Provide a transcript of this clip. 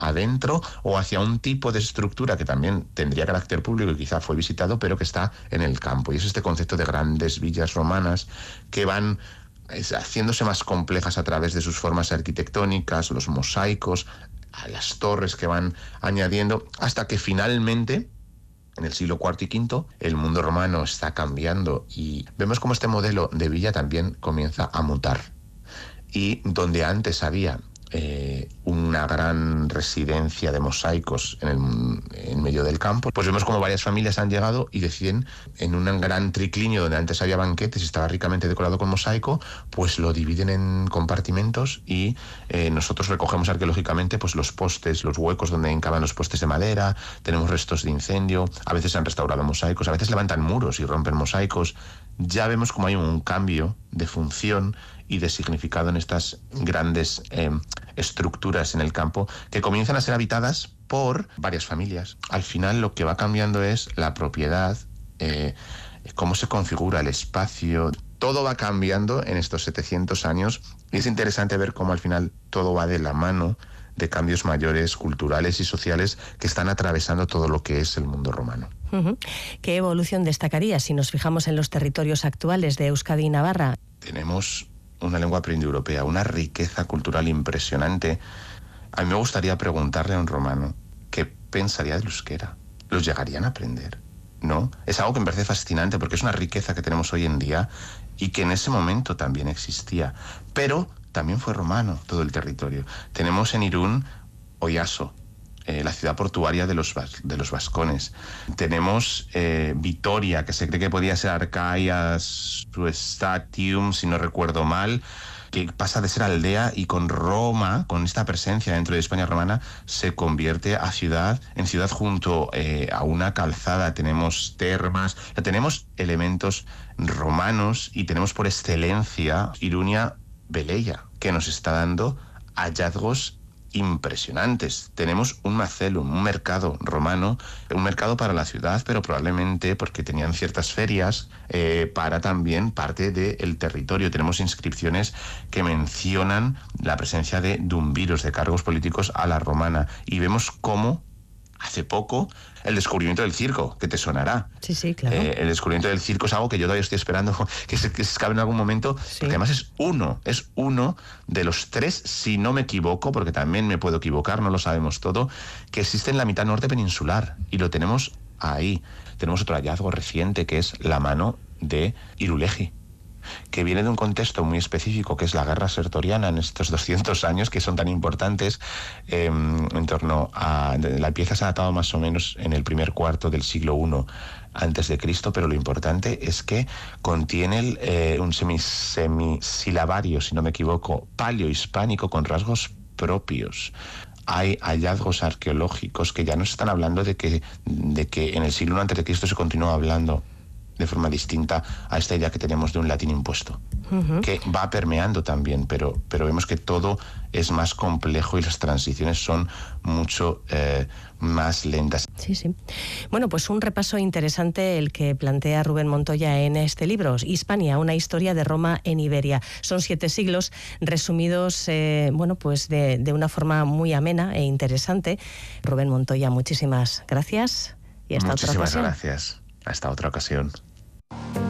adentro o hacia un tipo de estructura que también tendría carácter público y quizá fue visitado, pero que está en el campo. Y es este concepto de grandes villas romanas que van haciéndose más complejas a través de sus formas arquitectónicas, los mosaicos, a las torres que van añadiendo, hasta que finalmente, en el siglo IV y V, el mundo romano está cambiando y vemos cómo este modelo de villa también comienza a mutar. Y donde antes había una gran residencia de mosaicos en medio del campo, pues vemos como varias familias han llegado y deciden, en un gran triclinio donde antes había banquetes y estaba ricamente decorado con mosaico, pues lo dividen en compartimentos y nosotros recogemos arqueológicamente pues los postes, los huecos donde encaban los postes de madera, tenemos restos de incendio, a veces han restaurado mosaicos, a veces levantan muros y rompen mosaicos. Ya vemos como hay un cambio de función y de significado en estas grandes estructuras en el campo que comienzan a ser habitadas por varias familias. Al final lo que va cambiando es la propiedad, cómo se configura el espacio. Todo va cambiando en estos 700 años y es interesante ver cómo al final todo va de la mano de cambios mayores, culturales y sociales que están atravesando todo lo que es el mundo romano. ¿Qué evolución destacaría si nos fijamos en los territorios actuales de Euskadi y Navarra? Tenemos una lengua proindoeuropea, una riqueza cultural impresionante. A mí me gustaría preguntarle a un romano qué pensaría del euskera. ¿Los llegarían a aprender? ¿No? Es algo que me parece fascinante porque es una riqueza que tenemos hoy en día y que en ese momento también existía. Pero también fue romano todo el territorio. Tenemos en Irún Oyaso, la ciudad portuaria de los vascones. Tenemos Vitoria, que se cree que podía ser Arcaia Statium, si no recuerdo mal, que pasa de ser aldea y con Roma, con esta presencia dentro de España romana, se convierte en ciudad junto a una calzada. Tenemos termas, tenemos elementos romanos y tenemos por excelencia Irunia Velella, que nos está dando hallazgos impresionantes. Tenemos un macellum, un mercado romano, un mercado para la ciudad, pero probablemente porque tenían ciertas ferias para también parte del territorio. Tenemos inscripciones que mencionan la presencia de dumviros, de cargos políticos a la romana, y vemos cómo hace poco el descubrimiento del circo, que te sonará. Sí, claro. El descubrimiento del circo es algo que yo todavía estoy esperando que se escape en algún momento, sí. Porque además es uno de los 3, si no me equivoco, porque también me puedo equivocar, no lo sabemos todo, que existe en la mitad norte peninsular, y lo tenemos ahí. Tenemos otro hallazgo reciente, que es la mano de Irulegi, que viene de un contexto muy específico, que es la guerra sertoriana en estos 200 años, que son tan importantes, en torno a... La pieza se ha datado más o menos en el primer cuarto del siglo I antes de Cristo, pero lo importante es que contiene un semisilabario, si no me equivoco, paleohispánico con rasgos propios. Hay hallazgos arqueológicos que ya nos están hablando de que en el siglo I antes de Cristo se continúa hablando de forma distinta a esta idea que tenemos de un latín impuesto, que va permeando también, pero vemos que todo es más complejo y las transiciones son mucho más lentas. Sí. Bueno, pues un repaso interesante el que plantea Rubén Montoya en este libro, Hispania, una historia de Roma en Iberia. Son 7 siglos resumidos, pues de una forma muy amena e interesante. Rubén Montoya, muchísimas gracias y hasta otra ocasión. Muchísimas gracias. Hasta otra ocasión.